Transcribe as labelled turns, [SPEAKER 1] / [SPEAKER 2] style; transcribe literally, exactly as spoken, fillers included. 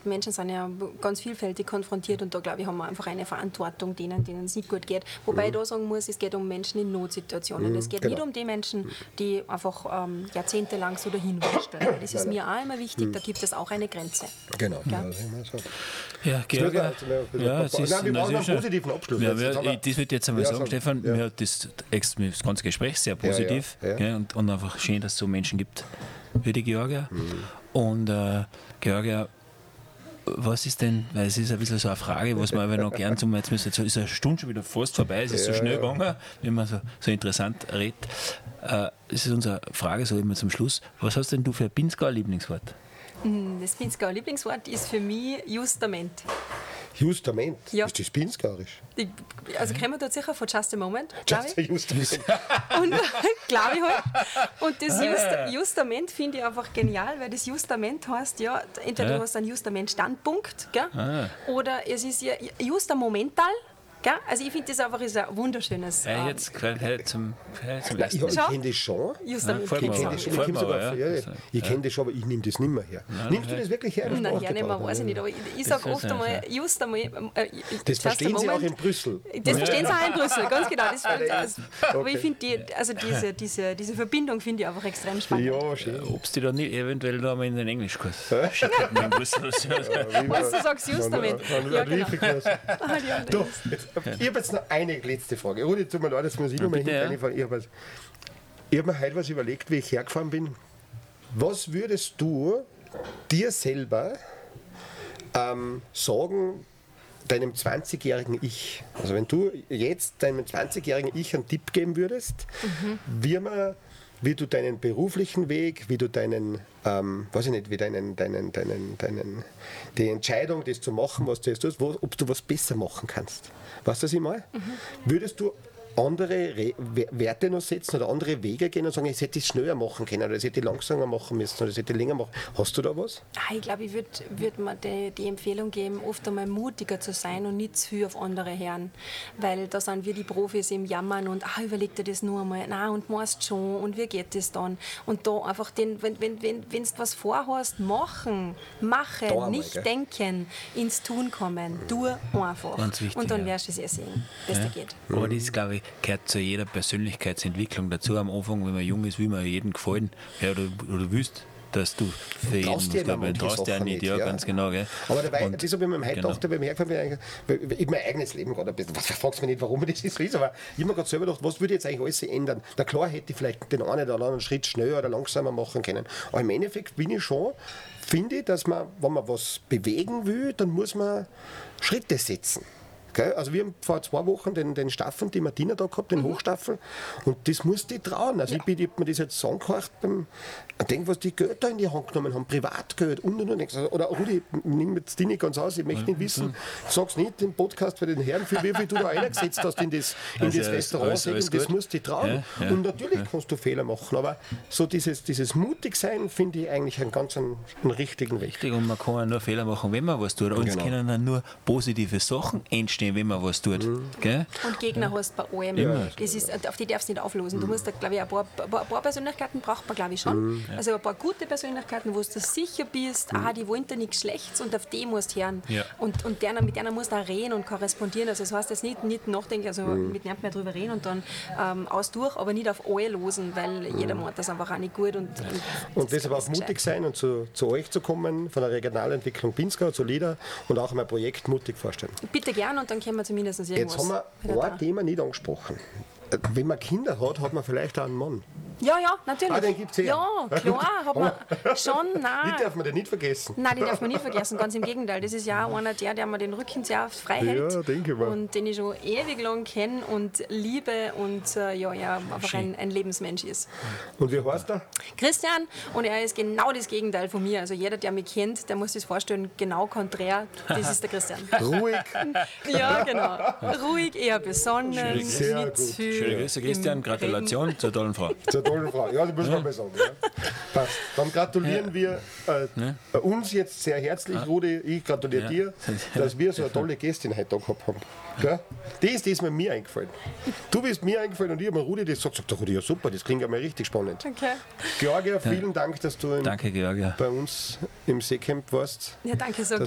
[SPEAKER 1] Menschen sind ja ganz vielfältig konfrontiert und da, glaube ich, haben wir einfach eine Verantwortung denen, denen es nicht gut geht. Wobei mhm. ich da sagen muss, es geht um Menschen in Notsituationen. Mhm, es geht genau. nicht um die Menschen, die einfach ähm, jahrzehntelang so dahin wursteln. Das ist mir auch immer wichtig, mhm. da gibt es auch eine Grenze.
[SPEAKER 2] Genau.
[SPEAKER 1] Ja,
[SPEAKER 3] ja, Georg, ja, ja, es ist,
[SPEAKER 2] nein, wir brauchen einen positiven Abschluss.
[SPEAKER 3] Ja,
[SPEAKER 2] jetzt.
[SPEAKER 3] Wir, das würde ich jetzt einmal
[SPEAKER 2] ja,
[SPEAKER 3] sagen,
[SPEAKER 2] sagen,
[SPEAKER 3] Stefan,
[SPEAKER 2] ja.
[SPEAKER 3] mir hat das, das ganze Gespräch sehr positiv
[SPEAKER 2] ja, ja, ja.
[SPEAKER 3] Gell, und, und einfach schön, dass es so Menschen gibt wie die Georgia. Mhm. Und äh, Georgia, was ist denn, weil es ist ein bisschen so eine Frage, was man aber noch gern zum, jetzt müssen, jetzt ist eine Stunde schon wieder fast vorbei, es ist ja, so schnell ja. gegangen, wie man so, so interessant redet. Äh, das ist unsere Frage so immer zum Schluss. Was hast denn du für ein Pinzgauer Lieblingswort?
[SPEAKER 1] Das Pinzgauer Lieblingswort ist für mich Justament.
[SPEAKER 2] Justament?
[SPEAKER 1] Ja.
[SPEAKER 2] Ist das Pinzgauerisch?
[SPEAKER 1] Die, also kennen wir dort sicher von Just a Moment, glaube ich.
[SPEAKER 2] Just a Justament.
[SPEAKER 1] Und glaube ich halt. Und das Just, Justament finde ich einfach genial, weil das Justament heißt, ja, entweder
[SPEAKER 3] ja.
[SPEAKER 1] du hast einen Justament-Standpunkt, gell?
[SPEAKER 3] Ah.
[SPEAKER 1] Oder es ist ja just ein Momental. Gell? Also ich finde das einfach ist ein wunderschönes.
[SPEAKER 3] Ja,
[SPEAKER 1] ähm,
[SPEAKER 3] jetzt hey, zum, hey, zum
[SPEAKER 2] Nein, ich ich kenne das schon.
[SPEAKER 1] Justament.
[SPEAKER 2] Ja, ich kenne das schon, ich, sogar, ja. Ja, ich kenne das schon, aber ich nehme das nicht mehr her.
[SPEAKER 3] Nein,
[SPEAKER 2] Nimmst du das wirklich her?
[SPEAKER 1] Nein, ja, nicht mehr, weiß ich nicht. Aber ich, ich sage oft einmal, just einmal. Äh,
[SPEAKER 2] das verstehen Sie auch in Brüssel.
[SPEAKER 1] Das verstehen Sie auch in Brüssel, ganz genau. Das, also,
[SPEAKER 2] okay.
[SPEAKER 1] Aber ich finde, die, also diese, diese, diese Verbindung finde ich einfach extrem spannend.
[SPEAKER 2] Ja, schön.
[SPEAKER 3] Ob es die da nicht eventuell da mal in den Englischkurs schicken in Brüssel.
[SPEAKER 1] Was du sagst, Justament. Ja, genau.
[SPEAKER 2] Du, ich habe jetzt noch eine letzte Frage. Rudi, tut mir leid, das muss ich noch mal hinfahren. Ich habe hab mir heute was überlegt, wie ich hergefahren bin. Was würdest du dir selber ähm, sagen, deinem zwanzigjährigen Ich? Also wenn du jetzt deinem zwanzigjährigen Ich einen Tipp geben würdest, mhm. wie man wie du deinen beruflichen Weg, wie du deinen, ähm, weiß ich nicht, wie deinen, deinen, deinen, deinen, die Entscheidung, das zu machen, was du jetzt tust, wo, ob du was besser machen kannst. Weißt du, was ich meine? Mhm. Würdest du andere Re- Werte noch setzen oder andere Wege gehen und sagen, ich hätte es schneller machen können oder ich hätte langsamer machen müssen oder ich hätte länger machen. Hast du da was?
[SPEAKER 1] Ah, ich glaube, ich würde würd mir die, die Empfehlung geben, oft einmal mutiger zu sein und nicht zu viel auf andere hören. Weil da sind wir die Profis im Jammern und ah, überleg dir das nur einmal, na und machst schon und wie geht das dann? Und da einfach, den, wenn wenn wenn wenn du was vorhast, machen, machen,
[SPEAKER 2] einmal,
[SPEAKER 1] nicht
[SPEAKER 2] gell?
[SPEAKER 1] denken, ins Tun kommen, tu einfach.
[SPEAKER 3] Ganz wichtig,
[SPEAKER 1] und dann
[SPEAKER 3] ja.
[SPEAKER 1] wirst du es eh sehen, dass
[SPEAKER 3] ja.
[SPEAKER 1] das geht.
[SPEAKER 3] Aber das, glaube ich, gehört zu jeder Persönlichkeitsentwicklung dazu. Am Anfang, wenn man jung ist, will man jedem gefallen. Ja, oder, oder willst, dass du für jeden
[SPEAKER 2] Traust dir
[SPEAKER 3] was man traust dir nicht, ja,
[SPEAKER 2] ja,
[SPEAKER 3] ganz genau. Gell.
[SPEAKER 2] Aber dabei,
[SPEAKER 3] Und,
[SPEAKER 2] das habe ich mir heute
[SPEAKER 3] genau.
[SPEAKER 2] gedacht, beim Herfahren, ich mein eigenes Leben gerade ein bisschen, was fragst du mich nicht, warum das so ist, aber ich habe mir gerade selber gedacht, was würde jetzt eigentlich alles ändern? Na klar hätte ich vielleicht den einen oder anderen Schritt schneller oder langsamer machen können, aber im Endeffekt bin ich schon, finde ich, dass man, wenn man was bewegen will, dann muss man Schritte setzen. Also wir haben vor zwei Wochen den, den Staffel, die Martina da gehabt, den mhm. Hochstaffel, und das musste ich trauen. Also ja. ich, ich habe mir das jetzt so angehört, beim, ich denke, was die Geld da in die Hand genommen haben, Privatgeld und und und. Oder Rudi, nimm jetzt die nicht ganz aus, ich möchte nicht wissen, sag's nicht im Podcast bei den Herren, für wie viel du da eingesetzt hast in das, in also das Restaurant, alles, alles das musst du trauen. Ja, ja, und natürlich ja. kannst du Fehler machen, aber so dieses, dieses Mutigsein finde ich eigentlich einen ganz einen, einen richtigen Weg.
[SPEAKER 3] Richtig, und man kann ja nur Fehler machen, wenn man was tut. Und genau. es können dann nur positive Sachen entstehen, wenn man was tut. Mhm. Gell?
[SPEAKER 1] Und Gegner hast bei allem. Ja. Das ist, auf die darfst du nicht auflösen. Du musst da, glaube ich, ein paar, ein paar Persönlichkeiten braucht man, glaube ich, schon. Mhm. Also ein paar gute Persönlichkeiten, wo du sicher bist, mhm. ah, die wollen dir nichts Schlechtes und auf die musst du hören. Ja. Und, und denen, mit denen musst du auch reden und korrespondieren. Also das heißt jetzt nicht, nicht nachdenken, also mhm. mit niemandem mehr drüber reden und dann ähm, aus durch, aber nicht auf alle losen, weil mhm. jeder meint das einfach auch nicht gut. Und, und,
[SPEAKER 2] und deshalb auch mutig sein und zu, zu euch zu kommen, von der Regionalentwicklung Pinzgau zu Leader und auch mein Projekt mutig vorstellen.
[SPEAKER 1] Bitte gern und dann können wir zumindest irgendwas.
[SPEAKER 2] Jetzt haben wir ein Thema nicht angesprochen. Wenn man Kinder hat, hat man vielleicht auch einen Mann.
[SPEAKER 1] Ja, ja, natürlich.
[SPEAKER 2] Ah, den gibt's ja.
[SPEAKER 1] Ja, klar, hat man schon, nein.
[SPEAKER 2] Die darf man den nicht vergessen.
[SPEAKER 1] Nein, die darf man nicht vergessen, ganz im Gegenteil. Das ist ja auch einer der, der mir den Rücken sehr oft frei hält.
[SPEAKER 2] Ja, denke ich mal.
[SPEAKER 1] Und den ich schon ewig lang kenne und liebe und äh, ja, ja, einfach ein, ein Lebensmensch ist.
[SPEAKER 2] Und wie heißt er?
[SPEAKER 1] Christian, und er ist genau das Gegenteil von mir. Also jeder, der mich kennt, der muss sich vorstellen, genau konträr, das ist der Christian.
[SPEAKER 2] Ruhig.
[SPEAKER 1] Ja, genau. Ruhig, eher besonnen,
[SPEAKER 2] sehr
[SPEAKER 1] nicht
[SPEAKER 2] gut.
[SPEAKER 1] viel.
[SPEAKER 3] Schöne Grüße, Christian. Gratulation zur tollen Frau.
[SPEAKER 2] Zur tollen Frau. Ja, das muss man mal sagen. Ja. Passt. Dann gratulieren wir äh,
[SPEAKER 3] ne?
[SPEAKER 2] uns jetzt sehr herzlich, Rudi. Ich gratuliere
[SPEAKER 3] ja.
[SPEAKER 2] dir, dass wir so eine tolle Gästin heute da gehabt haben. Ja? Das ist das, was mir eingefallen. Du bist mir eingefallen und ich habe mir Rudi das gesagt, sagt der Rudi, ja super, das klingt ja mal richtig spannend.
[SPEAKER 1] Okay.
[SPEAKER 2] Georgia, vielen Dank, dass du in,
[SPEAKER 3] danke, Georgia.
[SPEAKER 2] bei uns im Seecamp warst.
[SPEAKER 1] Ja, danke, so